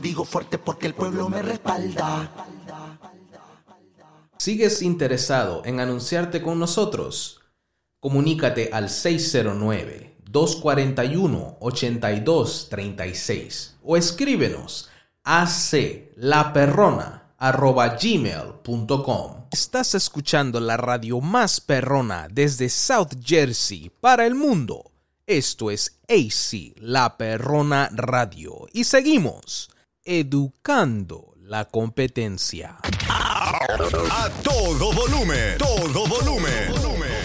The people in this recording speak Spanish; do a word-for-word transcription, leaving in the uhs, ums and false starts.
Digo fuerte porque el pueblo me respalda. ¿Sigues interesado en anunciarte con nosotros? Comunícate al seis cero nueve, dos cuatro uno, ocho dos tres seis o escríbenos a aclaperrona arroba gmail punto com. Estás escuchando la radio más perrona desde South Jersey para el mundo. Esto es A C La Perrona Radio y seguimos educando la competencia. A todo volumen, todo volumen, volumen.